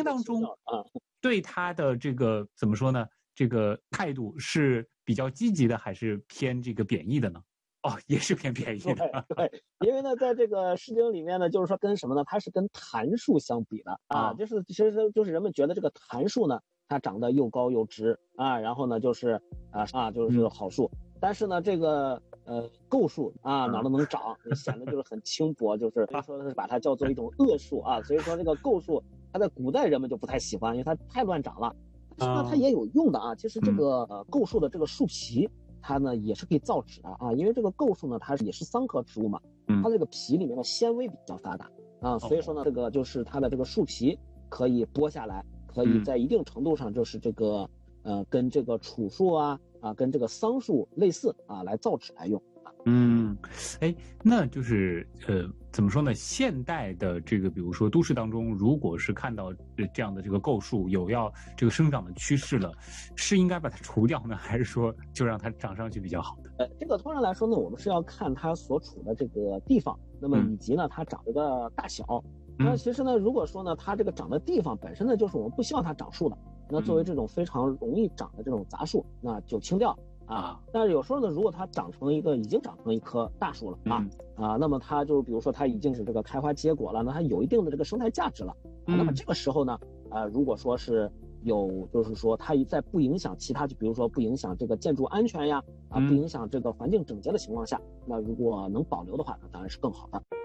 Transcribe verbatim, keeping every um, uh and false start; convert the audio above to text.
印当中对他的这个怎么说呢？这个态度是比较积极的，还是偏这个贬义的呢？哦，也是偏贬义的。 对，对，因为呢，在这个《诗经》里面呢，就是说跟什么呢？它是跟檀树相比的啊， 哦、 就是其实就是人们觉得这个檀树呢，它长得又高又直啊，然后呢就是啊啊就是好树，嗯、但是呢这个呃构树啊哪都能长，显得就是很轻薄，就是所以说是把它叫做一种恶树啊，所以说这个构树它在古代人们就不太喜欢，因为它太乱长了。但是呢它也有用的啊，其实这个呃构树的这个树皮。它呢也是可以造纸的啊，因为这个构树呢，它也是桑科植物嘛，它这个皮里面的纤维比较发达啊，所以说呢，这个就是它的这个树皮可以剥下来，可以在一定程度上就是这个呃跟这个楚树啊啊跟这个桑树类似啊来造纸来用。 嗯，哎，那就是呃，怎么说呢？现代的这个，比如说都市当中，如果是看到这样的这个构树有要这个生长的趋势了，是应该把它除掉呢，还是说就让它长上去比较好的？ 呃，这个通常来说呢，我们是要看它所处的这个地方，那么以及呢它长这个大小。嗯、那其实呢，如果说呢它这个长的地方本身呢就是我们不希望它长树的，那作为这种非常容易长的这种杂树，那就清掉。啊，但是有时候呢，如果它长成一个已经长成一棵大树了啊、嗯、啊，那么它就比如说它已经是这个开花结果了，那它有一定的这个生态价值了。啊、那么这个时候呢，呃，如果说是有，就是说它在不影响其他，就比如说不影响这个建筑安全呀，啊，不影响这个环境整洁的情况下，那如果能保留的话，那当然是更好的。